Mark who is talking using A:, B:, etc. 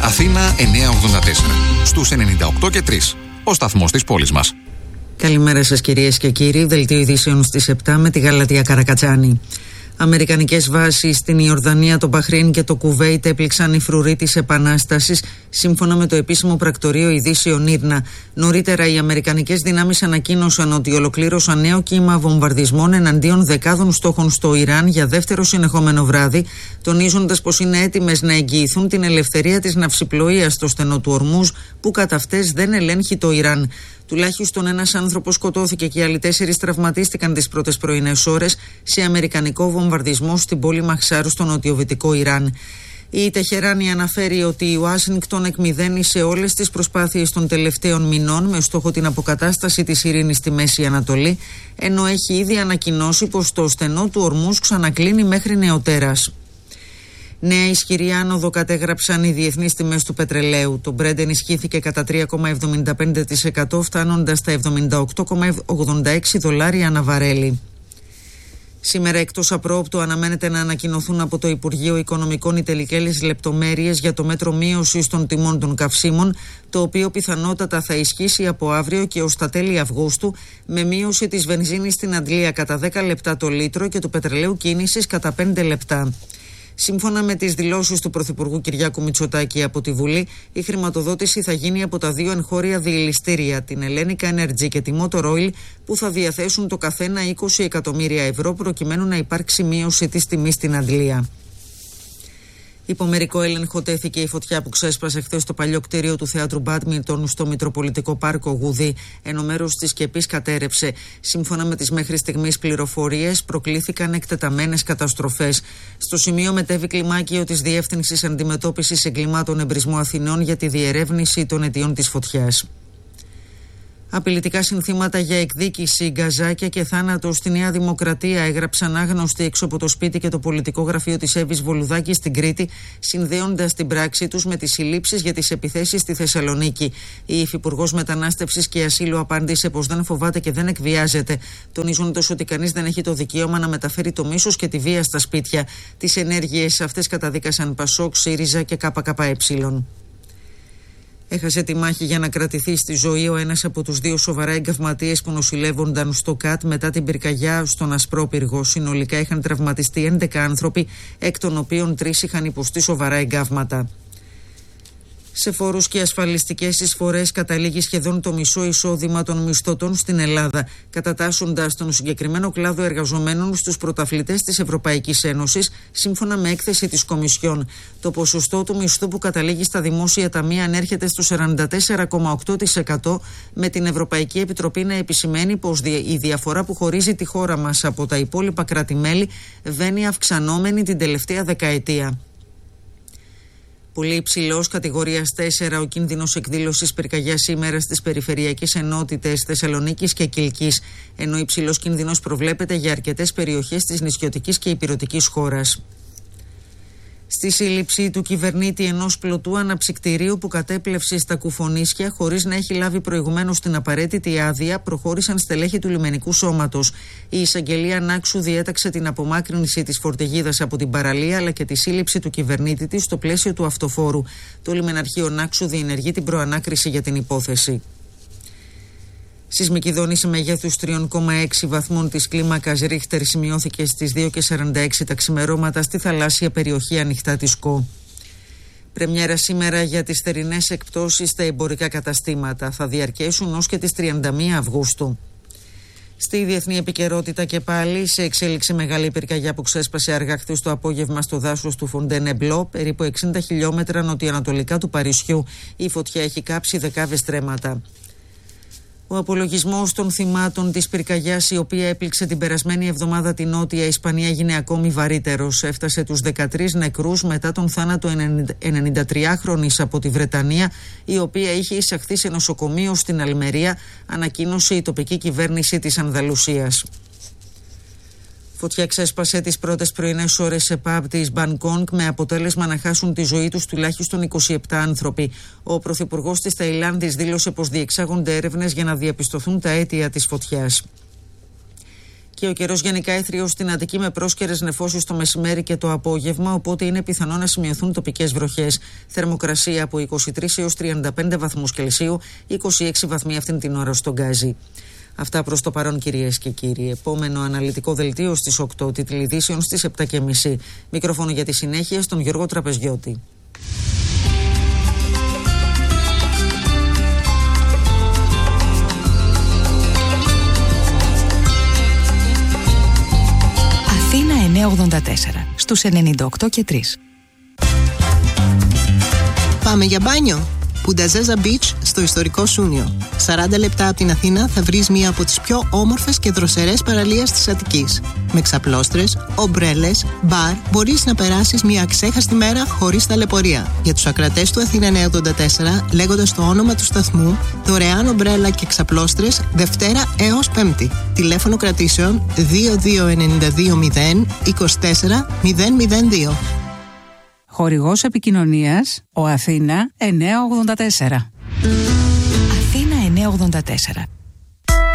A: Αθήνα 984. Στους 98 και 3. Ο σταθμός της πόλης μας.
B: Καλημέρα σας κυρίες και κύριοι. Δελτίο ειδήσεων στις 7 με τη Γαλατεία Καρακατσάνη. Αμερικανικές βάσεις στην Ιορδανία, το Μπαχρέιν και το Κουβέιτ έπληξαν οι φρουροί της Επανάστασης, σύμφωνα με το επίσημο πρακτορείο ειδήσεων Ήρνα. Νωρίτερα, οι αμερικανικές δυνάμεις ανακοίνωσαν ότι ολοκλήρωσαν νέο κύμα βομβαρδισμών εναντίον δεκάδων στόχων στο Ιράν για δεύτερο συνεχόμενο βράδυ, τονίζοντας πως είναι έτοιμες να εγγυηθούν την ελευθερία της ναυσιπλοείας στο στενό του Ορμούζ, που κατά αυτές δεν ελέγχει το Ιράν. Τουλάχιστον ένας άνθρωπος σκοτώθηκε και οι άλλοι 4 τραυματίστηκαν τις πρώτες πρωινές ώρες σε αμερικανικό βομβαρδισμό στην πόλη Μαχσάρ στο νοτιοβυτικό Ιράν. Η Τεχεράνη αναφέρει ότι η Ουάσιγκτον εκμηδένισε όλες τις προσπάθειες των τελευταίων μηνών με στόχο την αποκατάσταση της ειρήνης στη Μέση Ανατολή, ενώ έχει ήδη ανακοινώσει πως το στενό του Ορμούζ ξανακλίνει μέχρι νεοτέρας. Νέα ισχυρή άνοδο κατέγραψαν οι διεθνείς τιμές του πετρελαίου. Το Brent ενισχύθηκε κατά 3,75%, φτάνοντας στα $78,86 ανά βαρέλι. Σήμερα εκτός απρόοπτου αναμένεται να ανακοινωθούν από το Υπουργείο Οικονομικών οι τελικές λεπτομέρειες για το μέτρο μείωσης των τιμών των καυσίμων, το οποίο πιθανότατα θα ισχύσει από αύριο και ως τα τέλη Αυγούστου, με μείωση της βενζίνης στην Αντλία κατά 10 λεπτά το λίτρο και του πετρελαίου κίνησης κατά 5 λεπτά. Σύμφωνα με τις δηλώσεις του Πρωθυπουργού Κυριάκου Μητσοτάκη από τη Βουλή, η χρηματοδότηση θα γίνει από τα 2 εγχώρια διελιστήρια, την Ellenica Energy και τη Motor Oil, που θα διαθέσουν το καθένα 20 εκατομμύρια ευρώ προκειμένου να υπάρξει μείωση της τιμής στην Αντλία. Υπό μερικό έλεγχο τέθηκε η φωτιά που ξέσπασε χθες στο παλιό κτίριο του Θεάτρου Μπάντμιντον στο Μητροπολιτικό Πάρκο Γουδί, ενώ μέρος της σκεπής κατέρρευσε. Σύμφωνα με τις μέχρι στιγμής πληροφορίες, προκλήθηκαν εκτεταμένες καταστροφές. Στο σημείο μετέβη κλιμάκιο της Διεύθυνσης Αντιμετώπισης Εγκλημάτων Εμπρισμού Αθηνών για τη διερεύνηση των αιτιών της φωτιάς. Απειλητικά συνθήματα για εκδίκηση, γκαζάκια και θάνατο στη Νέα Δημοκρατία έγραψαν άγνωστοι έξω από το σπίτι και το πολιτικό γραφείο της Εύης Βολουδάκη στην Κρήτη, συνδέοντας την πράξη τους με τις συλλήψεις για τις επιθέσεις στη Θεσσαλονίκη. Η Υφυπουργός Μετανάστευσης και Ασύλου απάντησε πως δεν φοβάται και δεν εκβιάζεται, τονίζοντας ότι κανείς δεν έχει το δικαίωμα να μεταφέρει το μίσος και τη βία στα σπίτια. Τις ενέργειες αυτές καταδίκασαν Πασόκ, ΣΥΡΙΖΑ και ΚΚΕ. Έχασε τη μάχη για να κρατηθεί στη ζωή ο ένας από τους 2 σοβαρά εγκαυματίες που νοσηλεύονταν στο ΚΑΤ μετά την πυρκαγιά στον Ασπρόπυργο. Συνολικά είχαν τραυματιστεί 11 άνθρωποι, εκ των οποίων 3 είχαν υποστεί σοβαρά εγκαύματα. Σε φόρους και ασφαλιστικές εισφορές καταλήγει σχεδόν το μισό εισόδημα των μισθωτών στην Ελλάδα, κατατάσσοντας τον συγκεκριμένο κλάδο εργαζομένων στους πρωταθλητές της Ευρωπαϊκής Ένωσης, σύμφωνα με έκθεση της Κομισιόν. Το ποσοστό του μισθού που καταλήγει στα δημόσια ταμεία ανέρχεται στο 44,8%, με την Ευρωπαϊκή Επιτροπή να επισημαίνει πως η διαφορά που χωρίζει τη χώρα μας από τα υπόλοιπα κράτη-μέλη βαίνει αυξανόμενη την τελευταία δεκαετία. Πολύ υψηλός, κατηγορίας 4, ο κίνδυνος εκδήλωσης πυρκαγιάς σήμερα στις περιφερειακές ενότητες Θεσσαλονίκης και Κιλκής, ενώ υψηλός κίνδυνος προβλέπεται για αρκετές περιοχές της νησιωτικής και ηπειρωτικής χώρας. Στη σύλληψη του κυβερνήτη ενός πλωτού αναψυκτηρίου που κατέπλευσε στα Κουφονίσια χωρίς να έχει λάβει προηγουμένως την απαραίτητη άδεια, προχώρησαν στελέχη του λιμενικού σώματος. Η εισαγγελία Νάξου διέταξε την απομάκρυνση της φορτηγίδας από την παραλία αλλά και τη σύλληψη του κυβερνήτη της στο πλαίσιο του αυτοφόρου. Το λιμεναρχείο Νάξου διενεργεί την προανάκριση για την υπόθεση. Σεισμική δόνηση μεγέθους 3,6 βαθμών της κλίμακας Ρίχτερ σημειώθηκε στις 2:46 τα ξημερώματα στη θαλάσσια περιοχή ανοιχτά της ΚΟ. Πρεμιέρα σήμερα για τις θερινές εκπτώσεις στα εμπορικά καταστήματα. Θα διαρκέσουν ως και τις 31 Αυγούστου. Στη διεθνή επικαιρότητα και πάλι, σε εξέλιξη μεγάλη πυρκαγιά που ξέσπασε αργά χθες το απόγευμα στο δάσος του Φοντενεμπλό, περίπου 60 χιλιόμετρα νοτιοανατολικά του Παρισιού. Η φωτιά έχει κάψει δεκάδες στρέμματα. Ο απολογισμός των θυμάτων της πυρκαγιάς, η οποία έπληξε την περασμένη εβδομάδα την Νότια Ισπανία, έγινε ακόμη βαρύτερος. Έφτασε τους 13 νεκρούς μετά τον θάνατο 93χρονης από τη Βρετανία, η οποία είχε εισαχθεί σε νοσοκομείο στην Αλμερία, ανακοίνωσε η τοπική κυβέρνηση της Ανδαλουσίας. Φωτιά ξέσπασε τις πρώτες πρωινές ώρες σε παμπ της Μπανκόγκ με αποτέλεσμα να χάσουν τη ζωή τους τουλάχιστον 27 άνθρωποι. Ο πρωθυπουργός της Ταϊλάνδης δήλωσε πως διεξάγονται έρευνες για να διαπιστωθούν τα αίτια της φωτιάς. Και ο καιρός γενικά έθριος στην Αττική με πρόσκαιρες νεφώσεις το μεσημέρι και το απόγευμα, οπότε είναι πιθανό να σημειωθούν τοπικές βροχές. Θερμοκρασία από 23 έως 35 βαθμούς Κελσίου, 26 βαθμοί αυτήν την ώρα στον Γκάζι. Αυτά προς το παρόν, κυρίες και κύριοι. Επόμενο αναλυτικό δελτίο στις 8, τίτλοι ειδήσεων στις 7:30. Μικρόφωνο για τη συνέχεια στον Γιώργο Τραπεζιώτη.
C: Αθήνα 984 στους 98 και 3.
D: Πάμε για μπάνιο. Πουνταζέζα Beach στο ιστορικό Σούνιο. 40 λεπτά από την Αθήνα θα βρεις μία από τις πιο όμορφες και δροσερές παραλίες της Αττικής. Με ξαπλώστρες, ομπρέλες, μπαρ, μπορείς να περάσεις μία αξέχαστη μέρα χωρίς ταλαιπωρία. Για τους ακρατές του Αθήνα 984, λέγοντας το όνομα του σταθμού, δωρεάν ομπρέλα και ξαπλώστρες Δευτέρα έως Πέμπτη. Τηλέφωνο κρατήσεων 2292 024 002.
E: Χορηγός επικοινωνίας, ο Αθήνα 984.
C: Αθήνα 984.